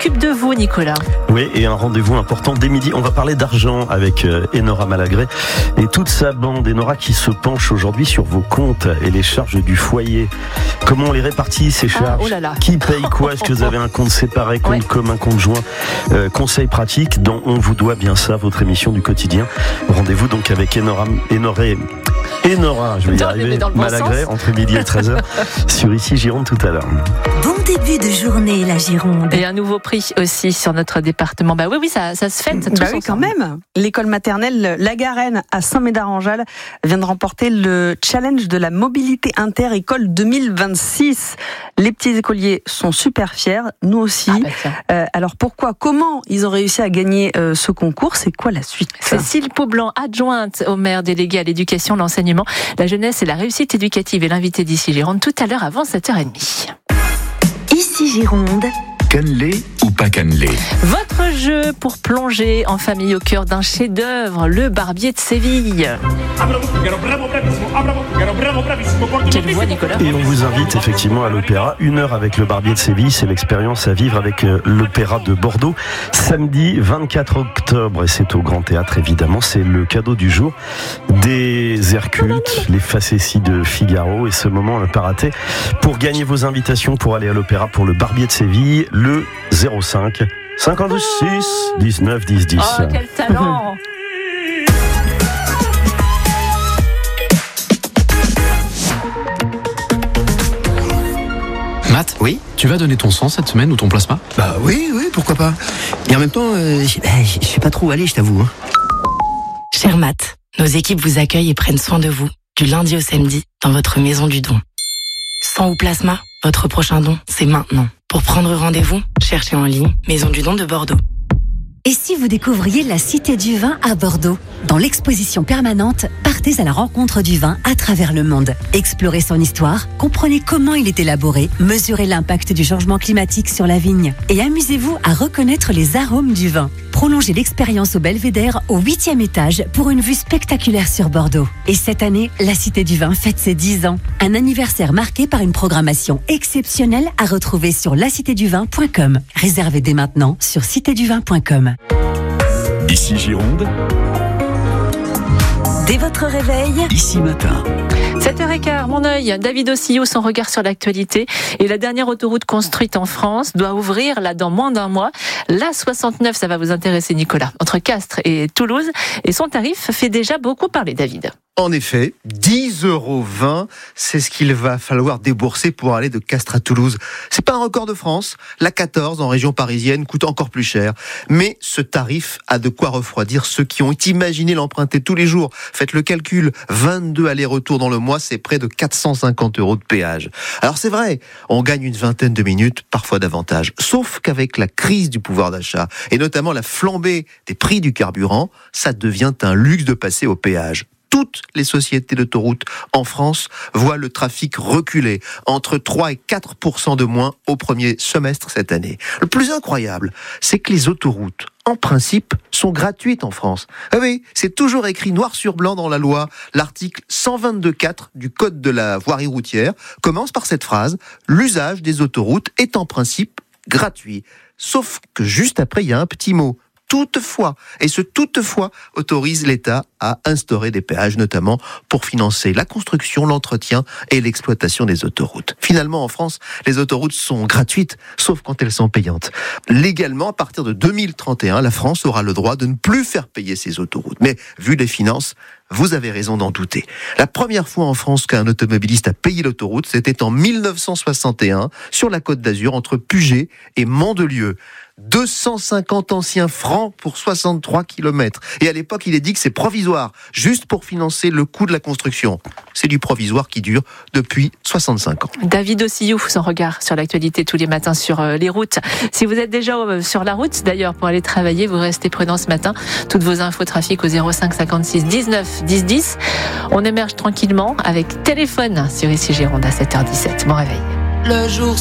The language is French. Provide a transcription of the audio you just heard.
s'occupe de vous, Nicolas. Oui, et un rendez-vous important dès midi. On va parler d'argent avec Enora Malagré et toute sa bande. Enora qui se penche aujourd'hui sur vos comptes et les charges du foyer. Comment on les répartit, ces charges? Qui paye quoi? Est-ce que vous avez un compte séparé, compte commun, compte joint? Conseils pratiques dans On vous doit bien ça, votre émission du quotidien. Rendez-vous donc avec Enora, je vais y arriver, Malagré, entre midi et 13h, sur Ici Gironde tout à l'heure. Bon début de journée, la Gironde. Et un nouveau prix aussi sur notre département. Bah oui, ça se fête. Oui, quand même. L'école maternelle La Garenne à Saint-Médard-en-Jalles vient de remporter le challenge de la mobilité inter-école 2026. Les petits écoliers sont super fiers, nous aussi. Alors comment ils ont réussi à gagner ce concours? C'est quoi la suite? Cécile Paublanc, adjointe au maire délégué à l'éducation, l'enseignement, la jeunesse et la réussite éducative, et l'invité d'Ici Gironde tout à l'heure avant 7h30. Ici Gironde. Cannelé ou pas cannelé? Votre jeu pour plonger en famille au cœur d'un chef-d'œuvre, Le Barbier de Séville. Quelle voix, Nicolas? Et on vous invite effectivement à l'opéra. 1 heure avec Le Barbier de Séville, c'est l'expérience à vivre avec l'opéra de Bordeaux. Samedi 24 octobre, et c'est au Grand Théâtre évidemment. C'est le cadeau du jour. Des airs cultes, les facéties de Figaro, et ce moment à ne pas rater. Pour gagner vos invitations pour aller à l'opéra pour Le Barbier de Séville, le 05 56 19 10 10. Oh, quel talent! Matt, oui, tu vas donner ton sang cette semaine ou ton plasma? Bah oui, pourquoi pas. Et en même temps, je sais pas trop où aller, je t'avoue. Cher Matt, nos équipes vous accueillent et prennent soin de vous, du lundi au samedi, dans votre maison du don. Sang ou plasma, votre prochain don, c'est maintenant. Pour prendre rendez-vous, cherchez en ligne Maison du Don de Bordeaux. Et si vous découvriez la Cité du Vin à Bordeaux? Dans l'exposition permanente, partez à la rencontre du vin à travers le monde. Explorez son histoire, comprenez comment il est élaboré, mesurez l'impact du changement climatique sur la vigne et amusez-vous à reconnaître les arômes du vin. Prolongez l'expérience au Belvédère au 8e étage pour une vue spectaculaire sur Bordeaux. Et cette année, la Cité du Vin fête ses 10 ans. Un anniversaire marqué par une programmation exceptionnelle à retrouver sur lacitéduvin.com. Réservez dès maintenant sur citéduvin.com. Ici Gironde. Dès votre réveil, Ici Matin. 7h15, mon œil, David Ossillou, son regard sur l'actualité. Et la dernière autoroute construite en France doit ouvrir là dans moins d'un mois. La 69, ça va vous intéresser, Nicolas, entre Castres et Toulouse. Et son tarif fait déjà beaucoup parler, David. En effet, 10,20 €, c'est ce qu'il va falloir débourser pour aller de Castres à Toulouse. C'est pas un record de France. La 14 en région parisienne coûte encore plus cher. Mais ce tarif a de quoi refroidir ceux qui ont imaginé l'emprunter tous les jours. Faites le calcul, 22 allers-retours dans le mois, c'est près de 450 € de péage. Alors c'est vrai, on gagne une vingtaine de minutes, parfois davantage. Sauf qu'avec la crise du pouvoir d'achat, et notamment la flambée des prix du carburant, ça devient un luxe de passer au péage. Toutes les sociétés d'autoroutes en France voient le trafic reculer, entre 3 et 4% de moins au premier semestre cette année. Le plus incroyable, c'est que les autoroutes, en principe, sont gratuites en France. Ah oui, c'est toujours écrit noir sur blanc dans la loi. L'article 122.4 du Code de la voirie routière commence par cette phrase « L'usage des autoroutes est en principe gratuit ». Sauf que juste après, il y a un petit mot. Toutefois, et ce toutefois autorise l'État à instaurer des péages, notamment pour financer la construction, l'entretien et l'exploitation des autoroutes. Finalement, en France, les autoroutes sont gratuites, sauf quand elles sont payantes. Légalement, à partir de 2031, la France aura le droit de ne plus faire payer ses autoroutes. Mais vu les finances, vous avez raison d'en douter. La première fois en France qu'un automobiliste a payé l'autoroute, c'était en 1961, sur la Côte d'Azur, entre Puget et Mandelieu. 250 anciens francs pour 63 km. Et à l'époque, il est dit que c'est provisoire, juste pour financer le coût de la construction. C'est du provisoire qui dure depuis 65 ans. David Ossillou, son regard sur l'actualité tous les matins sur les routes. Si vous êtes déjà sur la route, d'ailleurs, pour aller travailler, vous restez prudents ce matin. Toutes vos infos trafic au 05 56 19 10 10. On émerge tranquillement avec téléphone sur Ici Gironde à 7h17. Bon réveil. Le jour